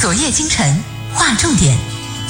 昨夜今晨划重点。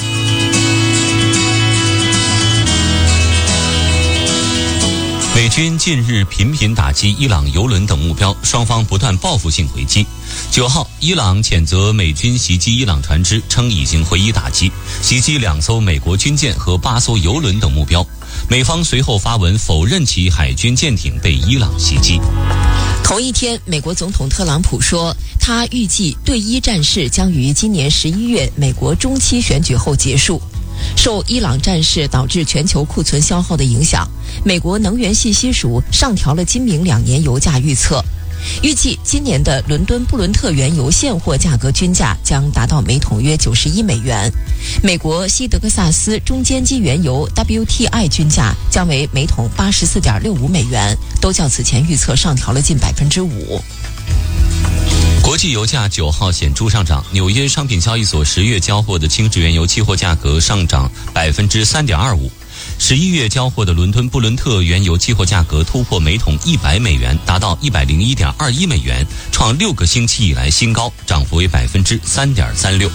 美军近日频频打击伊朗油轮等目标，双方不断报复性回击。9号，伊朗谴责美军袭击伊朗船只，称已经回以打击，袭击2艘美国军舰和8艘油轮等目标。美方随后发文否认其海军舰艇被伊朗袭击。 同一天，美国总统特朗普说，他预计对伊战事将于今年11月美国中期选举后结束。受伊朗战事导致全球库存消耗的影响，美国能源信息署上调了今明2年油价预测，预计今年的伦敦布伦特原油现货价格均价将达到每桶约91美元，美国西德克萨斯中间基原油 WTI 均价将为每桶84.65美元，都较此前预测上调了近5%。 国际油价9号显著上涨，纽约商品交易所10月交货的轻质原油期货价格上涨 3.25%。11月交货的伦敦布伦特原油期货价格突破每桶100美元，达到101.21美元，创6个星期以来新高，涨幅为 3.36%。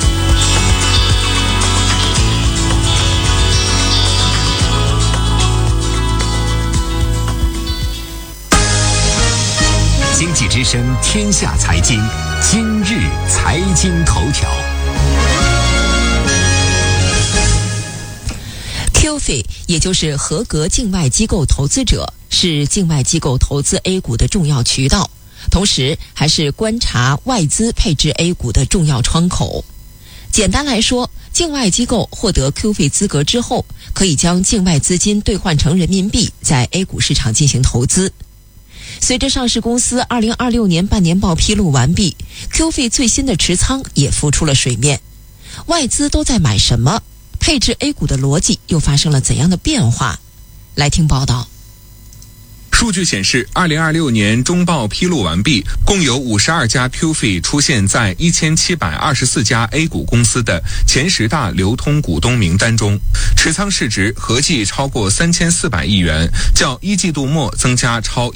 经济之声天下财经，今日财经头条。 QFII 也就是合格境外机构投资者，是境外机构投资 A 股的重要渠道，同时还是观察外资配置 A 股的重要窗口。简单来说，境外机构获得 QFII 资格之后，可以将境外资金兑换成人民币，在 A 股市场进行投资。随着上市公司2026年半年报披露完毕， QFII 最新的持仓也浮出了水面。外资都在买什么？配置 A 股的逻辑又发生了怎样的变化？来听报道。 数据显示，2026年中报披露完毕，共有52家 QFII 出现在1724家 A 股公司的前10大流通股东名单中，持仓市值合计超过3400亿元，较一季度末增加超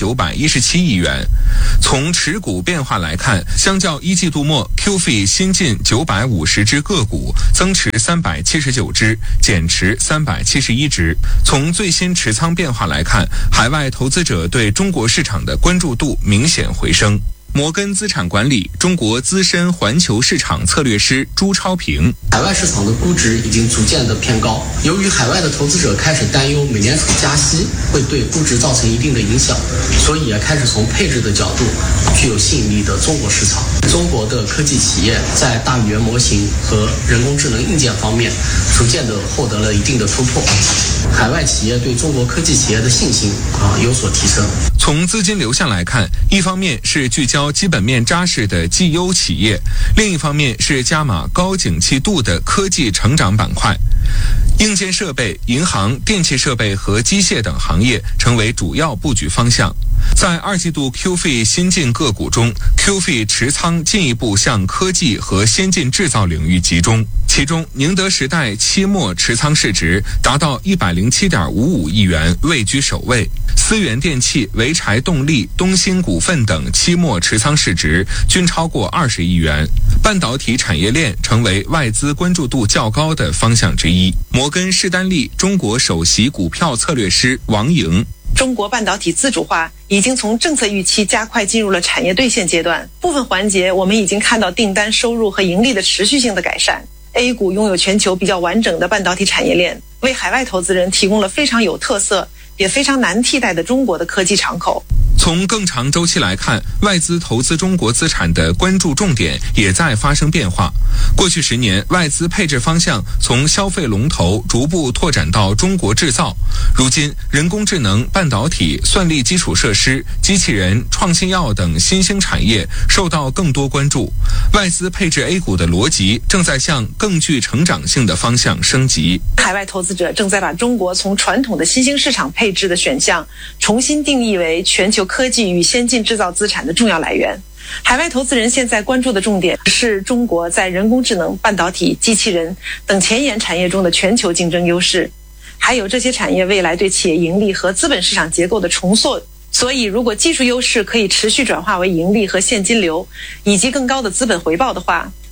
1917亿元。从持股变化来看，相较一季度末 ，QFII 新进950只个股，增持379只，减持371只。从最新持仓变化来看，海外投资者对中国市场的关注度明显回升。摩根资产管理中国资深环球市场策略师朱超平： 海外市场的估值已经逐渐的偏高，由于海外的投资者开始担忧美联储加息会对估值造成一定的影响，所以也开始从配置的角度具有吸引力的中国市场。中国的科技企业在大语言模型和人工智能硬件方面逐渐的获得了一定的突破，海外企业对中国科技企业的信心有所提升。 从资金流向来看，一方面是聚焦基本面扎实的绩优企业，另一方面是加码高景气度的科技成长板块。硬件设备、银行、电气设备和机械等行业成为主要布局方向。在2季度 QFII 新进个股中， QFII 持仓进一步向科技和先进制造领域集中，其中宁德时代期末持仓市值达到107.55亿元，位居首位。思源电器、潍柴动力、东兴股份等期末持仓市值均超过20亿元。半导体产业链成为外资关注度较高的方向之一。摩根士丹利中国首席股票策略师王莹： 中国半导体自主化已经从政策预期加快进入了产业兑现阶段，部分环节我们已经看到订单收入和盈利的持续性的改善。A 股拥有全球比较完整的半导体产业链，为海外投资人提供了非常有特色也非常难替代的中国的科技敞口。 从更长周期来看，外资投资中国资产的关注重点也在发生变化。过去10年，外资配置方向从消费龙头逐步拓展到中国制造。如今，人工智能、半导体、算力基础设施、机器人、创新药等新兴产业受到更多关注。外资配置 A 股的逻辑正在向更具成长性的方向升级。 海外投资者正在把中国从传统的新兴市场配置的选项重新定义为全球科技与先进制造资产的重要来源。海外投资人现在关注的重点是中国在人工智能、半导体、机器人等前沿产业中的全球竞争优势，还有这些产业未来对企业盈利和资本市场结构的重塑。所以如果技术优势可以持续转化为盈利和现金流以及更高的资本回报的话，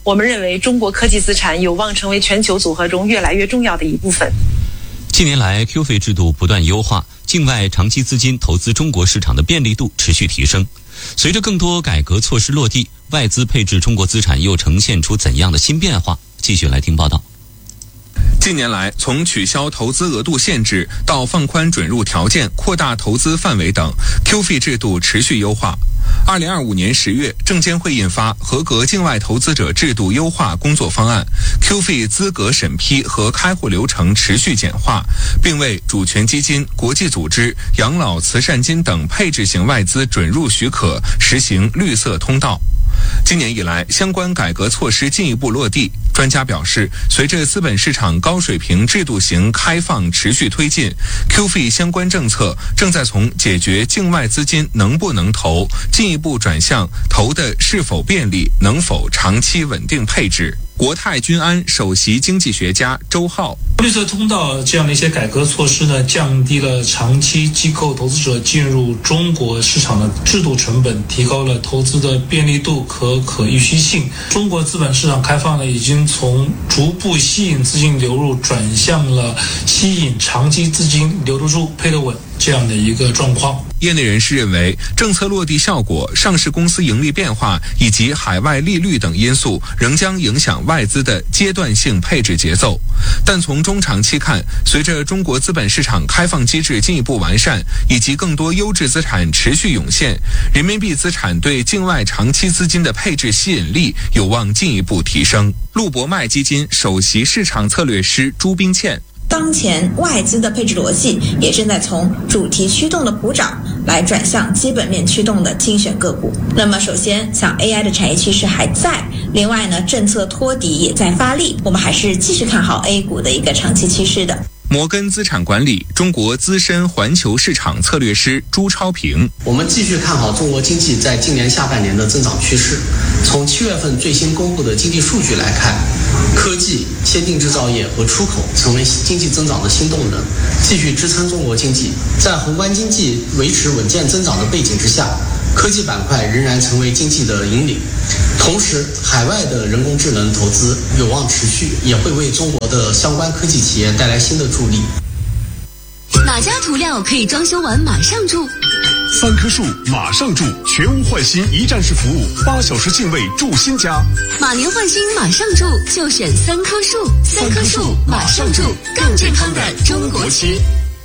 我们认为中国科技资产有望成为全球组合中越来越重要的一部分。 近年来 QF 制度不断优化，境外长期资金投资中国市场的便利度持续提升。随着更多改革措施落地，外资配置中国资产又呈现出怎样的新变化？继续来听报道。 近年来，从取消投资额度限制到放宽准入条件、扩大投资范围等 ，QF 制度持续优化。2025年10月，证监会印发《合格境外投资者制度优化工作方案》，QF 资格审批和开户流程持续简化，并为主权基金、国际组织、养老慈善金等配置型外资准入许可实行绿色通道。今年以来，相关改革措施进一步落地。专家表示，随着资本市场高水平制度型开放持续推进 ，QF 相关政策正在从解决境外资金能不能投，进一步转向投的是否便利、能否长期稳定配置。国泰君安首席经济学家周浩： 绿色通道这样的一些改革措施呢，降低了长期机构投资者进入中国市场的制度成本，提高了投资的便利度和可预期性。中国资本市场开放呢，已经从逐步吸引资金流入，转向了吸引长期资金留得住、配得稳这样的一个状况。 业内人士认为，政策落地效果、上市公司盈利变化以及海外利率等因素仍将影响外资的阶段性配置节奏。但从中长期看，随着中国资本市场开放机制进一步完善，以及更多优质资产持续涌现，人民币资产对境外长期资金的配置吸引力有望进一步提升。陆博迈基金首席市场策略师朱冰倩： 当前外资的配置逻辑也正在从主题驱动的普涨来转向基本面驱动的精选个股。那么首先，像 AI 的产业趋势还在，另外呢，政策托底也在发力，我们还是继续看好 A 股的一个长期趋势的。 摩根资产管理中国资深环球市场策略师朱超平： 我们继续看好中国经济在今年下半年的增长趋势。从7月份最新公布的经济数据来看，科技、先进制造业和出口成为经济增长的新动能，继续支撑中国经济。在宏观经济维持稳健增长的背景之下，科技板块仍然成为经济的引领。同时，海外的人工智能投资有望持续，也会为中国的相关科技企业带来新的助力。 哪家涂料可以装修完马上住 ？3棵树马上住，全屋换新一站式服务，8小时净位住新家。 马年换新马上住，就选3棵树。3棵树马上住，更健康的中国区。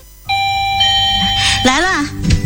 来了，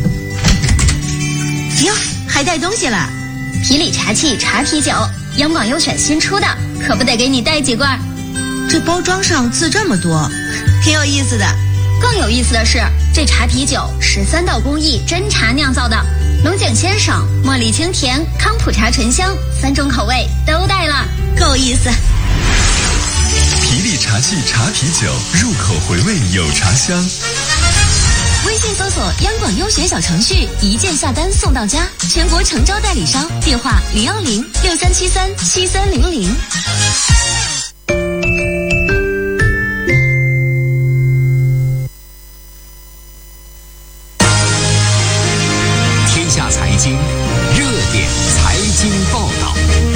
哟，还带东西了。 皮里茶气茶啤酒，央广优选新出的，可不得给你带几罐。 这包装上字这么多，挺有意思的。 更有意思的是，这茶啤酒13道工艺真茶酿造的，龙井鲜爽、茉莉清甜、康普茶醇香，3种口味都带了， 够意思。 皮里茶气茶啤酒，入口回味有茶香。 微信搜索央广优选小程序，一键下单送到家，全国诚招代理商，电话010-6373-7300。 天下财经热点财经报道。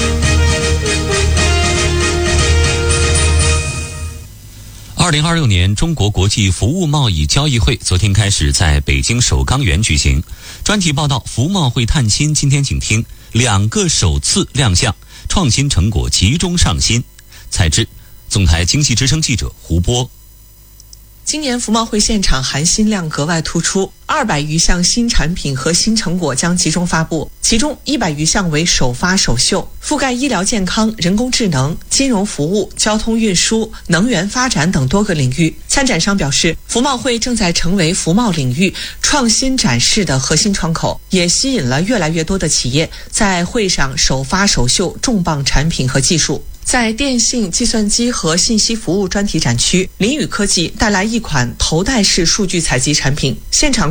2026年中国国际服务贸易交易会昨天开始在北京首钢园举行。专题报道服贸会探亲，今天请听2个首次亮相，创新成果集中上新。采制总台经济之声记者胡波。 今年服贸会现场含新量格外突出，200余项新产品和新成果将集中发布，其中100余项为首发首秀，覆盖医疗健康、人工智能、金融服务、交通运输、能源发展等多个领域。参展商表示，服贸会正在成为服贸领域创新展示的核心窗口，也吸引了越来越多的企业在会上首发首秀重磅产品和技术。在电信、计算机和信息服务专题展区，林宇科技带来一款头戴式数据采集产品，现场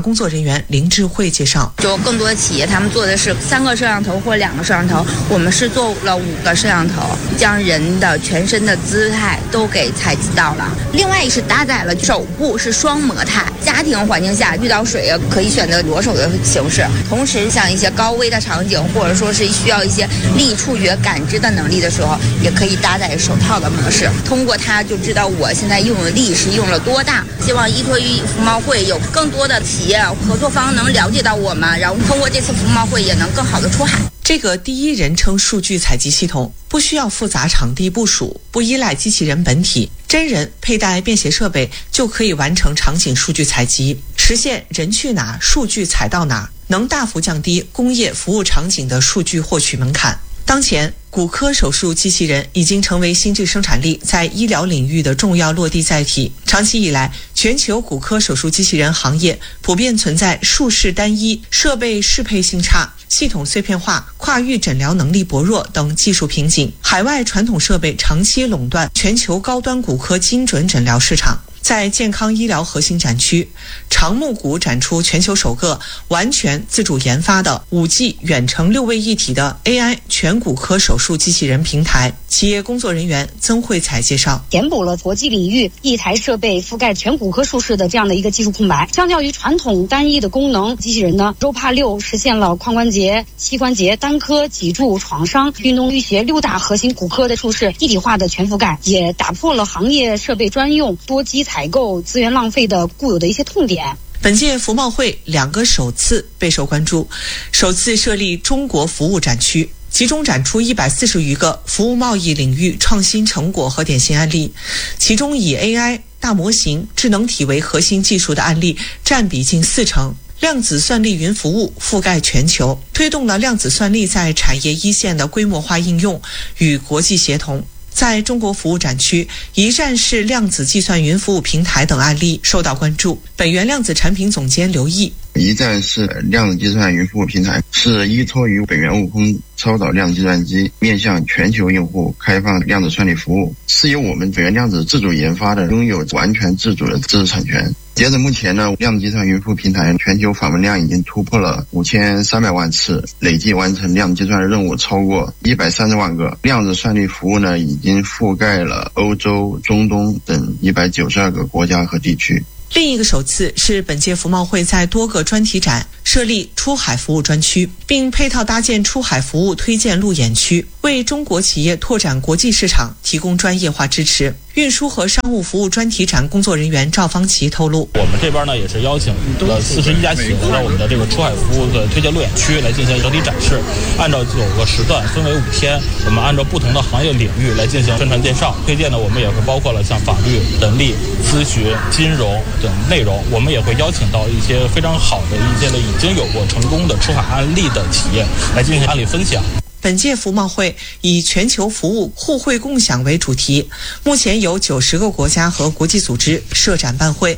工作人员林智慧介绍， 就更多的企业他们做的是3个摄像头或2个摄像头，我们是做了5个摄像头，将人的全身的姿态都给采集到了。另外是搭载了手部是双模态，家庭环境下遇到水可以选择裸手的形式，同时像一些高危的场景或者说是需要一些力触觉感知的能力的时候，也可以搭载手套的模式，通过它就知道我现在用的力是用了多大。希望依托于服贸会有更多的企业合作方能了解到我们，然后通过这次服贸会也能更好的出海。 这个第一人称数据采集系统不需要复杂场地部署，不依赖机器人本体，真人佩戴便携设备就可以完成场景数据采集，实现人去哪数据采到哪，能大幅降低工业服务场景的数据获取门槛。当前骨科手术机器人已经成为新质生产力在医疗领域的重要落地载体。长期以来，全球骨科手术机器人行业普遍存在术式单一、设备适配性差、系统碎片化、跨域诊疗能力薄弱等技术瓶颈，海外传统设备长期垄断全球高端骨科精准诊疗市场。在健康医疗核心展区，长木谷展出全球首个完全自主研发的5G 远程6位一体的 AI 全骨科手术机器人平台。企业工作人员曾慧彩介绍， 填补了国际领域一台设备覆盖全骨科术式的这样的一个技术空白。相较于传统单一的功能机器人呢，ROPA6实现了髋关节、膝关节、单科、脊柱、创伤、运动淤血6大核心骨科的术式一体化的全覆盖，也打破了行业设备专用、多机采购、资源浪费的固有的一些痛点。 本届服贸会2个首次备受关注，首次设立中国服务展区，其中展出140余个服务贸易领域创新成果和典型案例，其中以 AI、大模型、智能体为核心技术的案例占比近40%。量子算力云服务覆盖全球，推动了量子算力在产业一线的规模化应用与国际协同。在中国服务展区，一站式量子计算云服务平台等案例受到关注。本源量子产品总监刘毅， 一站式量子计算云服务平台是依托于本源悟空超导量计算机，面向全球用户开放量子算力服务，是由我们本源量子自主研发的，拥有完全自主的知识产权。截止目前呢，量子计算云服务平台全球访问量已经突破了5300万次，累计完成量子计算的任务超过130万个。量子算力服务呢，已经覆盖了欧洲、中东等192个国家和地区。 另一个首次是本届服贸会在多个专题展设立出海服务专区，并配套搭建出海服务推荐路演区，为中国企业拓展国际市场提供专业化支持。运输和商务服务专题展工作人员赵方奇透露， 我们这边呢也是邀请了41家企业来到我们的这个出海服务的推荐路演区来进行整体展示，按照9个时段分为5天，我们按照不同的行业领域来进行宣传介绍。推荐呢我们也会包括了像法律、人力、咨询、金融等内容，我们也会邀请到一些非常好的一些的已经有过成功的出海案例的企业来进行案例分享。 本届服贸会以全球服务互惠共享为主题，目前有90个国家和国际组织设展办会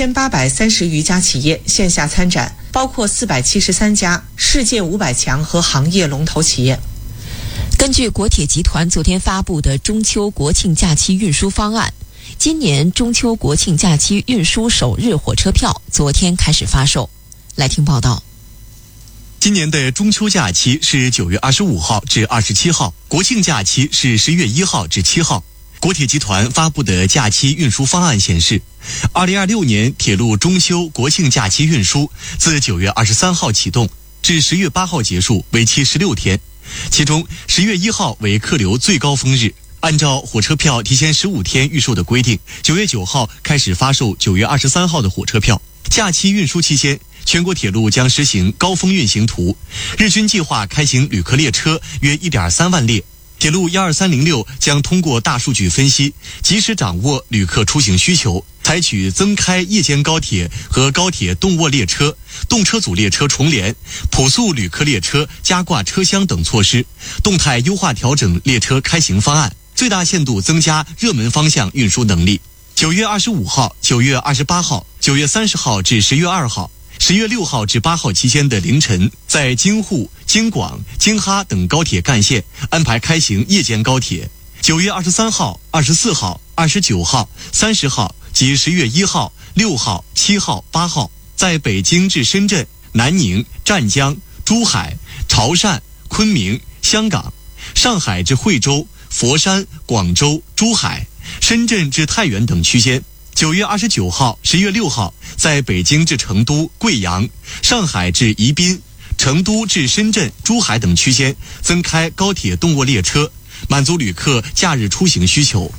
，1830余家企业线下参展，包括473家世界500强和行业龙头企业。 根据国铁集团昨天发布的中秋国庆假期运输方案，今年中秋国庆假期运输首日火车票昨天开始发售。来听报道。 今年的中秋假期是9月25号至27号，国庆假期是10月1号至7号。国铁集团发布的假期运输方案显示，2026年铁路中秋国庆假期运输自9月23号启动，至10月8号结束，为期16天。其中10月1号为客流最高峰日，按照火车票提前15天预售的规定，9月9号开始发售9月23号的火车票。假期运输期间，全国铁路将实行高峰运行图，日均计划开行旅客列车约1.3万列。铁路12306将通过大数据分析，及时掌握旅客出行需求，采取增开夜间高铁和高铁动卧列车、动车组列车重联、普速旅客列车加挂车厢等措施，动态优化调整列车开行方案，最大限度增加热门方向运输能力。9月25号、9月28号、9月30号至10月2号、10月6号至8号期间的凌晨，在京沪、京广、京哈等高铁干线安排开行夜间高铁。9月23号、24号、29号、30号及10月1号、6号、7号、8号， 在北京至深圳、南宁、湛江、珠海、潮汕、昆明、香港；上海至惠州、佛山、广州、珠海；深圳至太原等区间。9月29号、10月6号，在北京至成都、贵阳；上海至宜宾；成都至深圳、珠海等区间增开高铁动卧列车，满足旅客假日出行需求。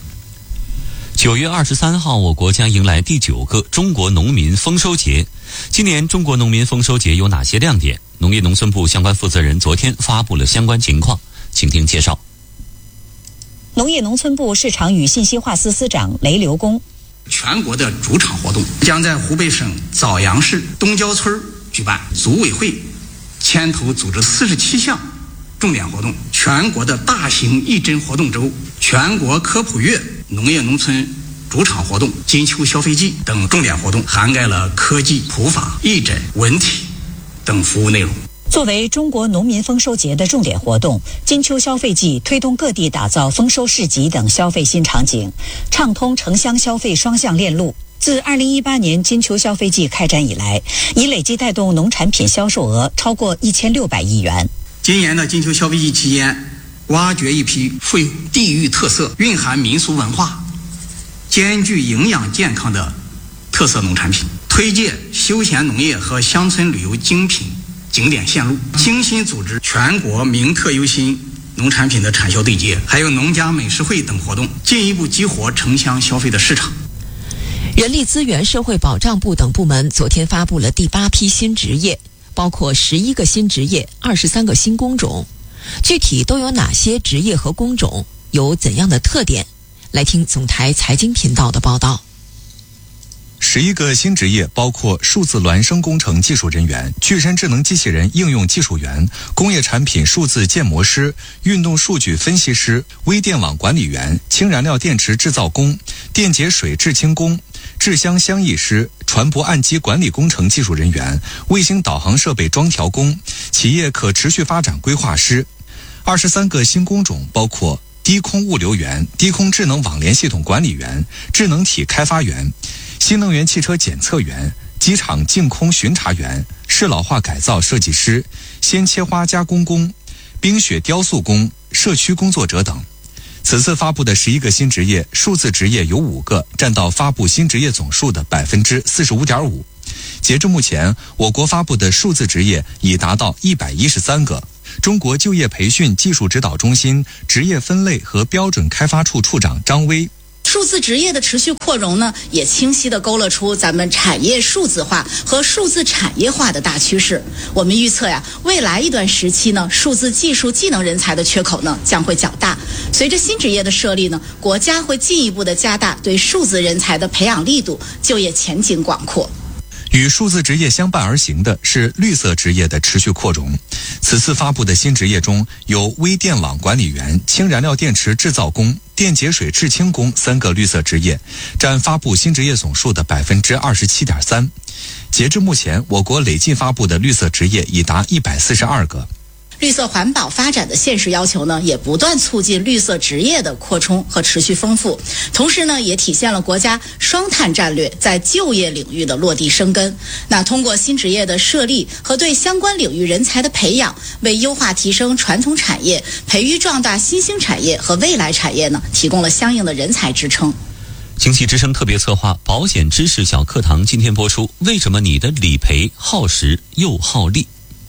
9月23号，我国将迎来第9个中国农民丰收节。今年中国农民丰收节有哪些亮点？农业农村部相关负责人昨天发布了相关情况，请听介绍。 农业农村部市场与信息化司司长雷刘公。 全国的主场活动将在湖北省枣阳市东郊村举办，组委会牵头组织47项重点活动，全国的大型义诊活动周、全国科普月、农业农村主场活动、金秋消费季等重点活动，涵盖了科技、普法、义诊、文体等服务内容。 作为中国农民丰收节的重点活动，金秋消费季推动各地打造丰收市集等消费新场景，畅通城乡消费双向链路。自2018年金秋消费季开展以来，已累计带动农产品销售额超过1600亿元。 今年的金秋消费季期间，挖掘一批富有地域特色、蕴含民俗文化、兼具营养健康的特色农产品，推介休闲农业和乡村旅游精品景点线路，精心组织全国名特优新农产品的产销对接，还有农家美食会等活动，进一步激活城乡消费的市场。 人力资源社会保障部等部门昨天发布了第8批新职业，包括11个新职业、23个新工种。具体都有哪些职业和工种，有怎样的特点？来听总台财经频道的报道。 11个新职业包括数字孪生工程技术人员、具身智能机器人应用技术员、工业产品数字建模师、运动数据分析师、微电网管理员、氢燃料电池制造工、电解水制氢工、制箱箱译师、船舶岸基管理工程技术人员、卫星导航设备装调工、企业可持续发展规划师。23个新工种包括低空物流员、低空智能网联系统管理员、智能体开发员、新能源汽车检测员、机场净空巡查员、适老化改造设计师、鲜切花加工工、冰雪雕塑工、社区工作者等。此次发布的11个新职业，数字职业有5个，占到发布新职业总数的 45.5%。截至目前，我国发布的数字职业已达到113个。中国就业培训技术指导中心职业分类和标准开发处处长张威。 数字职业的持续扩容呢，也清晰地勾勒出咱们产业数字化和数字产业化的大趋势。我们预测呀，未来一段时期呢，数字技术技能人才的缺口呢将会较大。随着新职业的设立呢，国家会进一步的加大对数字人才的培养力度，就业前景广阔。 与数字职业相伴而行的是绿色职业的持续扩容。此次发布的新职业中有微电网管理员、氢燃料电池制造工、电解水制氢工3个绿色职业，占发布新职业总数的 27.3%。截至目前，我国累计发布的绿色职业已达142个。 绿色环保发展的现实要求呢，也不断促进绿色职业的扩充和持续丰富，同时呢，也体现了国家双碳战略在就业领域的落地生根。那通过新职业的设立和对相关领域人才的培养，为优化提升传统产业、培育壮大新兴产业和未来产业呢，提供了相应的人才支撑。 经济之声特别策划保险知识小课堂今天播出，为什么你的理赔耗时又耗力？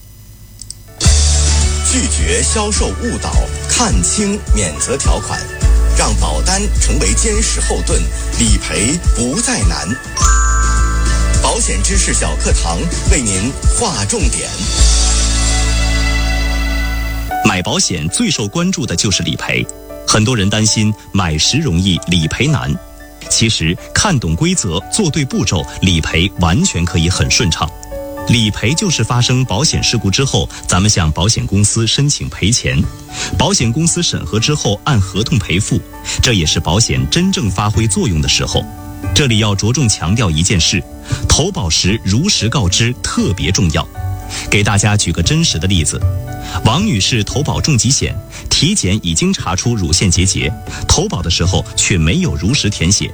拒绝销售误导，看清免责条款，让保单成为坚实后盾，理赔不再难。保险知识小课堂为您划重点。 买保险最受关注的就是理赔，很多人担心买时容易理赔难，其实看懂规则，做对步骤，理赔完全可以很顺畅。理赔就是发生保险事故之后，咱们向保险公司申请赔钱，保险公司审核之后按合同赔付，这也是保险真正发挥作用的时候。这里要着重强调一件事，投保时如实告知特别重要。给大家举个真实的例子，王女士投保重疾险，体检已经查出乳腺结节，投保的时候却没有如实填写。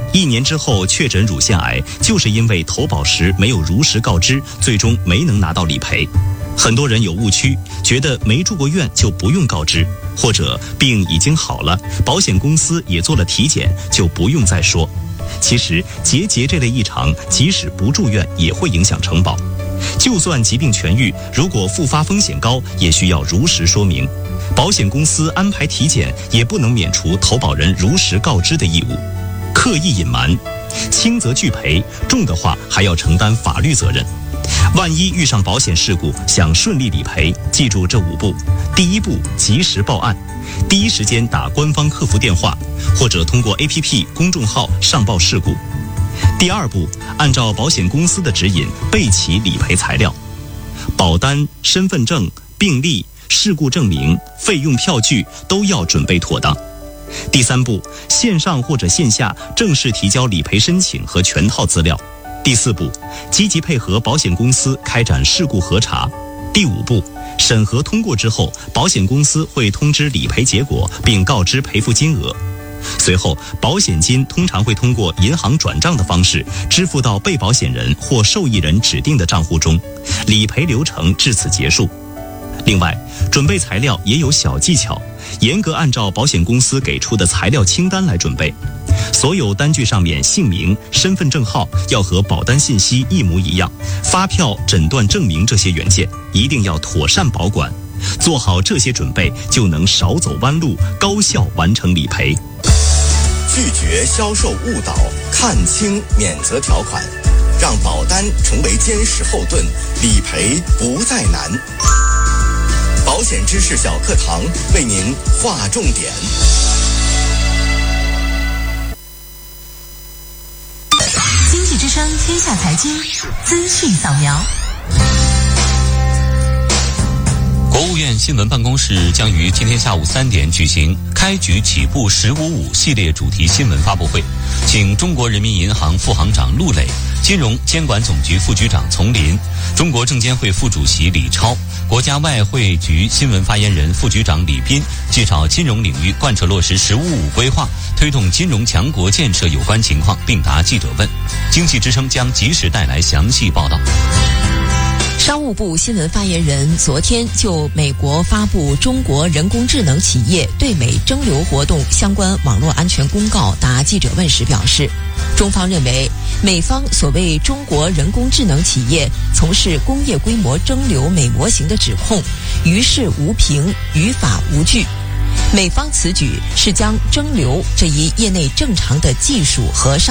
1年之后确诊乳腺癌，就是因为投保时没有如实告知，最终没能拿到理赔。很多人有误区，觉得没住过院就不用告知，或者病已经好了，保险公司也做了体检，就不用再说。其实结节这类异常，即使不住院也会影响承保。就算疾病痊愈，如果复发风险高，也需要如实说明。保险公司安排体检，也不能免除投保人如实告知的义务。刻意隐瞒，轻则拒赔，重的话还要承担法律责任。万一遇上保险事故，想顺利理赔，记住这5步。第1步，及时报案，第一时间打官方客服电话，或者通过 APP 公众号上报事故。第2步，按照保险公司的指引备齐理赔材料，保单、身份证、病历、事故证明、费用票据都要准备妥当。第3步，线上或者线下正式提交理赔申请和全套资料。第4步，积极配合保险公司开展事故核查。第5步，审核通过之后，保险公司会通知理赔结果，并告知赔付金额。随后，保险金通常会通过银行转账的方式支付到被保险人或受益人指定的账户中，理赔流程至此结束。另外，准备材料也有小技巧，严格按照保险公司给出的材料清单来准备。所有单据上面姓名、身份证号要和保单信息一模一样，发票、诊断证明这些原件一定要妥善保管。做好这些准备，就能少走弯路，高效完成理赔。 拒绝销售误导，看清免责条款，让保单成为坚实后盾，理赔不再难。保险知识小课堂为您划重点。 经济之声天下财经资讯扫描。 国务院新闻办公室将于今天下午3点举行开局起步“15.5”系列主题新闻发布会，请中国人民银行副行长陆磊、金融监管总局副局长丛林、中国证监会副主席李超、国家外汇局新闻发言人副局长李斌介绍金融领域贯彻落实“15.5”规划，推动金融强国建设有关情况，并答记者问。经济之声将及时带来详细报道。 商务部新闻发言人昨天就美国发布中国人工智能企业对美征留活动相关网络安全公告答记者问时表示，中方认为美方所谓中国人工智能企业从事工业规模征留美模型的指控于事无凭，于法无据。美方此举是将征留这一业内正常的技术和商